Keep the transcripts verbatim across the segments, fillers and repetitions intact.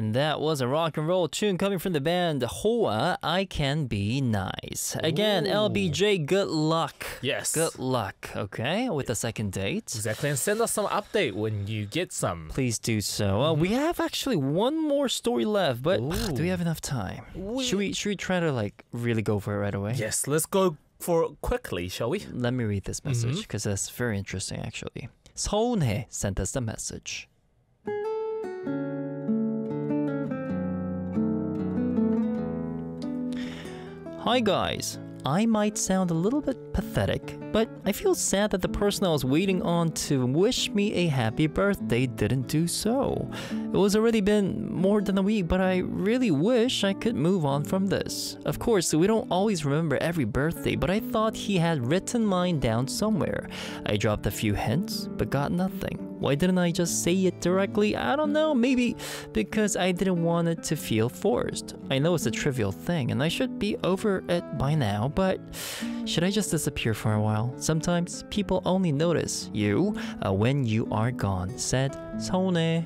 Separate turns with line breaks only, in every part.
And that was a rock and roll tune coming from the band Hoa, I Can Be Nice. Again,
Ooh.
L B J, good luck.
Yes.
Good luck, okay, with the second date.
Exactly, and send us some update when you get some.
Please do so. Uh, we have actually one more story left, but
Ooh.
do we have enough time?
We-
Should we should we try to like really go for it right away?
Yes, let's go for it quickly, shall we?
Let me read this message
Mhm.
because that's very interesting actually. 서운해 sent us the message. Hi guys, I might sound a little bit pathetic, but I feel sad that the person I was waiting on to wish me a happy birthday didn't do so. It was already been more than a week, but I really wish I could move on from this. Of course, we don't always remember every birthday, but I thought he had written mine down somewhere. I dropped a few hints, but got nothing. Why didn't I just say it directly? I don't know, maybe because I didn't want it to feel forced. I know it's a trivial thing and I should be over it by now, but should I just disappear for a while? Sometimes people only notice you uh, when you are gone, said 서운해.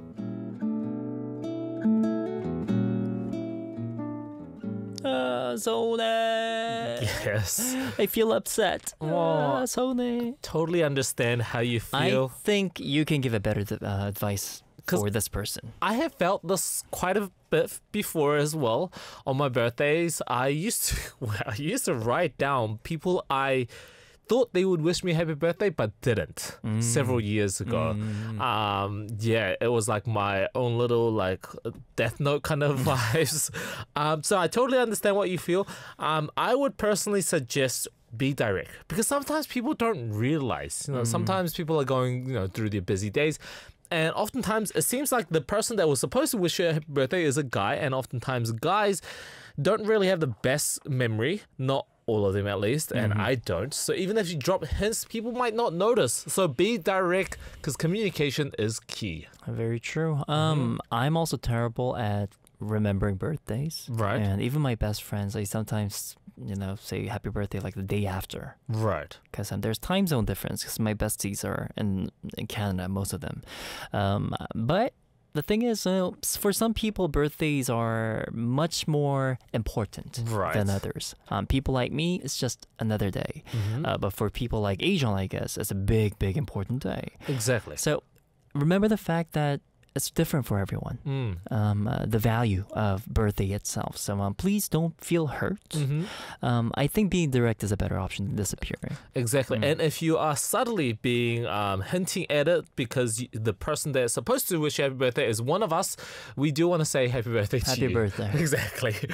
Uh, 서운해.
Yes.
I feel upset.
Aw.
Uh, 서운해.
Totally understand how you feel.
I think you can give a better uh, advice
'Cause
for this person.
I have felt this quite a bit before as well. On my birthdays, I used to well, I used to write down people I thought they would wish me happy birthday but didn't several years ago. Um, yeah, it was like my own little like death note kind of vibes. Um, so I totally understand what you feel. Um, I would personally suggest be direct because sometimes people don't realize, you know, sometimes people are going, you know, through their busy days. And oftentimes it seems like the person that was supposed to wish you a happy birthday is a guy, and oftentimes guys don't really have the best memory, not all of them at least, and I don't. So even if you drop hints, people might not notice. So be direct because communication is key.
Very true. Um, I'm also terrible at remembering birthdays.
Right.
And even my best friends, I sometimes, you know, say happy birthday like the day after.
Right.
Because um, there's time zone difference because my besties are in, in Canada, most of them. Um, but the thing is, uh, s- for some people, birthdays are much more important
Right.
than others. Um, people like me, it's just another day. Uh, but for people like Asian, I guess, it's a big, big important day.
Exactly.
So remember the fact that it's different for everyone.
Mm.
Um, uh, the value of birthday itself. So um, please don't feel hurt.
Mm-hmm.
Um, I think being direct is a better option than disappearing.
Exactly. And if you are subtly being um, hinting at it because y- the person that's supposed to wish you happy birthday is one of us, we do want to say happy birthday to
Happy
you.
birthday.
Exactly.